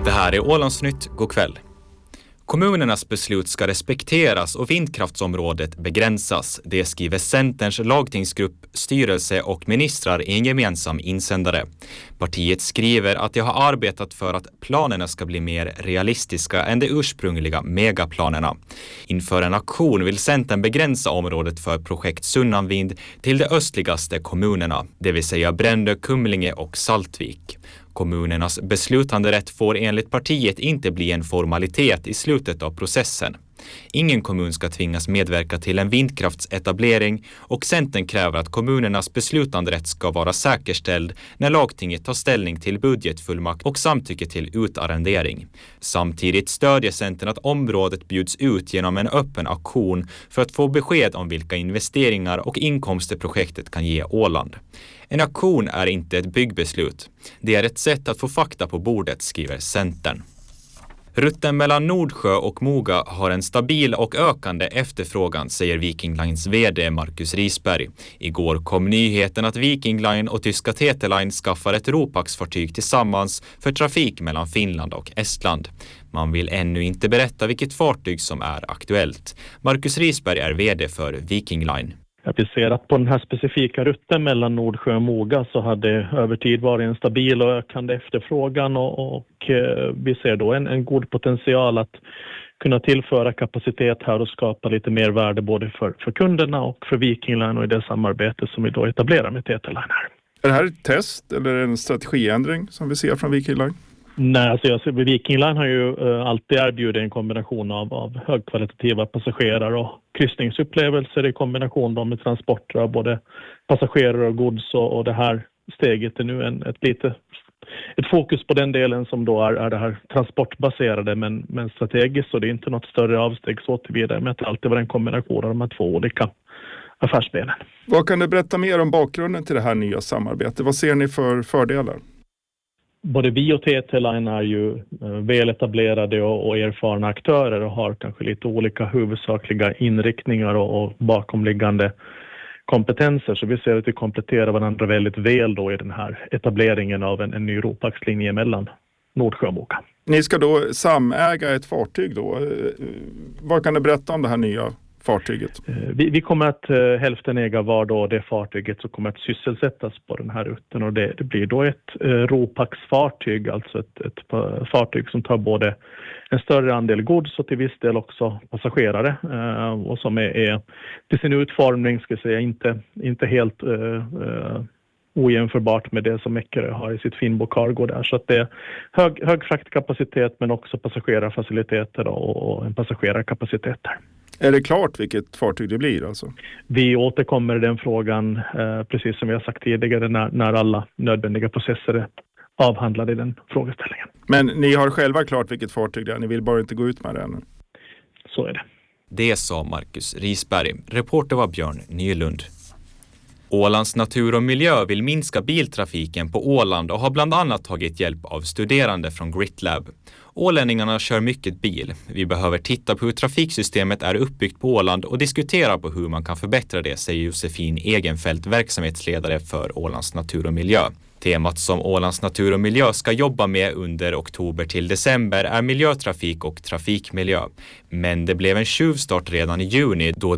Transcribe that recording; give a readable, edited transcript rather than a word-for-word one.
Det här är Ålandsnytt. God kväll. Kommunernas beslut ska respekteras och vindkraftsområdet begränsas. Det skriver Centerns lagtingsgrupp, styrelse och ministrar i en gemensam insändare. Partiet skriver att de har arbetat för att planerna ska bli mer realistiska än de ursprungliga megaplanerna. Inför en aktion vill Centern begränsa området för projekt Sunnanvind till de östligaste kommunerna, det vill säga Brändö, Kumlinge och Saltvik. Kommunernas beslutanderätt får enligt partiet inte bli en formalitet i slutet av processen. Ingen kommun ska tvingas medverka till en vindkraftsetablering och Centern kräver att kommunernas beslutanderätt ska vara säkerställd när lagtinget tar ställning till budgetfullmakt och samtycke till utarrendering. Samtidigt stödjer Centern att området bjuds ut genom en öppen auktion för att få besked om vilka investeringar och inkomster projektet kan ge Åland. En auktion är inte ett byggbeslut. Det är ett sätt att få fakta på bordet, skriver Centern. Rutten mellan Nordsjö och Moga har en stabil och ökande efterfrågan, säger Viking Lines vd Marcus Risberg. Igår kom nyheten att Viking Line och tyska TT Line skaffar ett Ropax-fartyg tillsammans för trafik mellan Finland och Estland. Man vill ännu inte berätta vilket fartyg som är aktuellt. Marcus Risberg är vd för Viking Line. Vi ser att på den här specifika rutten mellan Nordsjö och Moga så hade över tid varit en stabil och ökande efterfrågan och vi ser då en god potential att kunna tillföra kapacitet här och skapa lite mer värde både för kunderna och för Viking Line och i det samarbete som vi då etablerar med TT Line här. Är det här ett test eller en strategiändring som vi ser från Viking Line? Nej, alltså Viking Line har ju alltid erbjudit en kombination av högkvalitativa passagerar och kryssningsupplevelser i kombination då med transporter av både passagerare och gods och det här steget är nu ett fokus på den delen som då är det här transportbaserade men strategiskt, så det är inte något större avsteg så tillvidare med att det alltid var en kombination av de här två olika affärsbenen. Vad kan du berätta mer om bakgrunden till det här nya samarbetet? Vad ser ni för fördelar? Både vi och TT Line är ju väletablerade och erfarna aktörer och har kanske lite olika huvudsakliga inriktningar och bakomliggande kompetenser. Så vi ser att vi kompletterar varandra väldigt väl då i den här etableringen av en ny Ropax-linje mellan Nordsjö och Moga. Ni ska då samäga ett fartyg då. Vad kan du berätta om det här nya fartyget? Vi kommer att hälften äga var då det fartyget som kommer att sysselsättas på den här rutten och det blir då ett Ropax-fartyg, alltså ett fartyg som tar både en större andel gods och till viss del också passagerare och som är till sin utformning ska jag säga inte helt ojämförbart med det som Eckerö har i sitt Finbo Cargo där. Så att det är hög fraktkapacitet men också passagerarfaciliteter och en passagerarkapacitet där. Är det klart vilket fartyg det blir alltså? Vi återkommer i den frågan precis som vi har sagt tidigare när alla nödvändiga processer är avhandlade i den frågeställningen. Men ni har själva klart vilket fartyg det är, ni vill bara inte gå ut med det ännu? Så är det. Det sa Marcus Risberg. Reporter var Björn Nylund. Ålands natur och miljö vill minska biltrafiken på Åland och har bland annat tagit hjälp av studerande från GritLab. Ålänningarna kör mycket bil. Vi behöver titta på hur trafiksystemet är uppbyggt på Åland och diskutera på hur man kan förbättra det, säger Josefin Egenfeldt, verksamhetsledare för Ålands natur och miljö. Temat som Ålands natur och miljö ska jobba med under oktober till december är miljötrafik och trafikmiljö. Men det blev en tjuvstart redan i juni då